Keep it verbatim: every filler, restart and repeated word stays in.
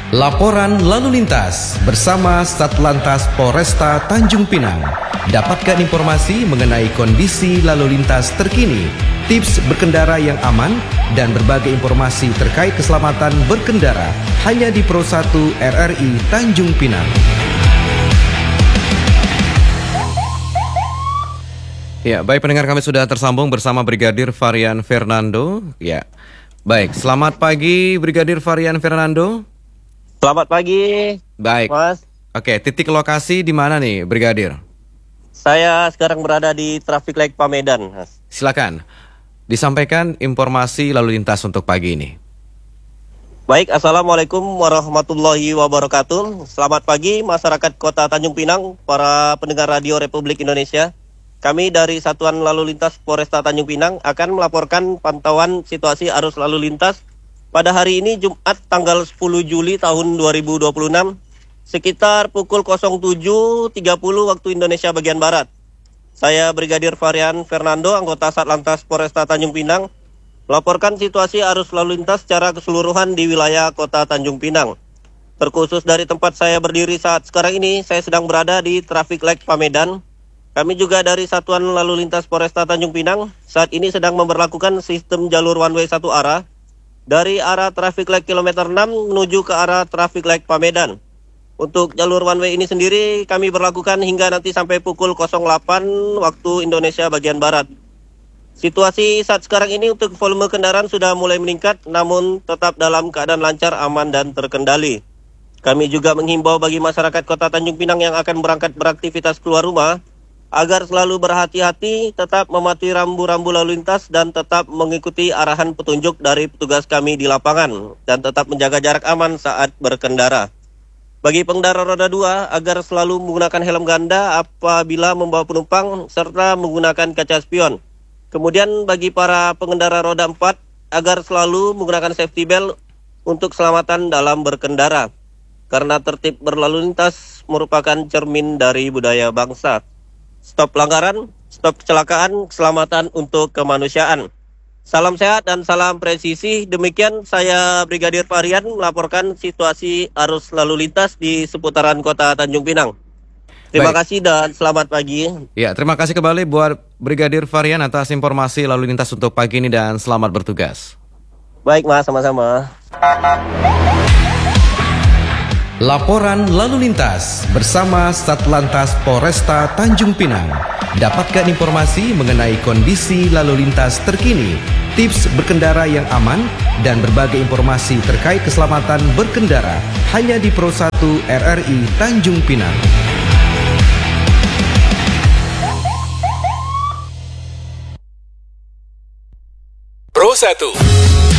Laporan lalu lintas bersama Satlantas Polresta Tanjung Pinang. Dapatkan informasi mengenai kondisi lalu lintas terkini, tips berkendara yang aman, dan berbagai informasi terkait keselamatan berkendara hanya di Pro satu R R I Tanjung Pinang. Ya, baik pendengar, kami sudah tersambung bersama Brigadir Varian Fernando. Ya, baik. Selamat pagi Brigadir Varian Fernando. Selamat pagi, baik, Mas. Oke, titik lokasi di mana nih, Brigadir? Saya sekarang berada di Traffic Light Pamedan, Mas. Silakan, disampaikan informasi lalu lintas untuk pagi ini. Baik, Assalamualaikum warahmatullahi wabarakatuh. Selamat pagi masyarakat Kota Tanjung Pinang, para pendengar Radio Republik Indonesia. Kami dari Satuan Lalu Lintas Polresta Tanjung Pinang akan melaporkan pantauan situasi arus lalu lintas pada hari ini Jumat tanggal sepuluh Juli tahun dua ribu dua puluh enam sekitar pukul tujuh tiga puluh waktu Indonesia bagian Barat. Saya Brigadir Varian Fernando, anggota Satlantas Polresta Tanjung Pinang, melaporkan situasi arus lalu lintas secara keseluruhan di wilayah Kota Tanjung Pinang. Terkhusus dari tempat saya berdiri saat sekarang ini, saya sedang berada di Traffic Light Pamedan. Kami juga dari Satuan Lalu Lintas Polresta Tanjung Pinang saat ini sedang memberlakukan sistem jalur one way satu arah dari arah traffic light kilometer enam menuju ke arah traffic light Pamedan. Untuk jalur one way ini sendiri kami berlakukan hingga nanti sampai pukul delapan waktu Indonesia bagian Barat. Situasi saat sekarang ini untuk volume kendaraan sudah mulai meningkat, namun tetap dalam keadaan lancar, aman, dan terkendali. Kami juga menghimbau bagi masyarakat Kota Tanjung Pinang yang akan berangkat beraktivitas keluar rumah agar selalu berhati-hati, tetap mematuhi rambu-rambu lalu lintas, dan tetap mengikuti arahan petunjuk dari petugas kami di lapangan, dan tetap menjaga jarak aman saat berkendara. Bagi pengendara roda dua, agar selalu menggunakan helm ganda apabila membawa penumpang, serta menggunakan kaca spion. Kemudian bagi para pengendara roda empat, agar selalu menggunakan safety belt untuk keselamatan dalam berkendara. Karena tertib berlalu lintas merupakan cermin dari budaya bangsa. Stop pelanggaran, stop kecelakaan, keselamatan untuk kemanusiaan. Salam sehat dan salam presisi. Demikian saya Brigadir Varian melaporkan situasi arus lalu lintas di seputaran Kota Tanjung Pinang. Terima Baik. kasih dan selamat pagi. Ya, terima kasih kembali buat Brigadir Varian atas informasi lalu lintas untuk pagi ini dan selamat bertugas. Baik Mas, sama-sama. Laporan lalu lintas bersama Satlantas Polresta Tanjung Pinang. Dapatkan informasi mengenai kondisi lalu lintas terkini, tips berkendara yang aman, dan berbagai informasi terkait keselamatan berkendara hanya di Pro satu R R I Tanjung Pinang. Pro satu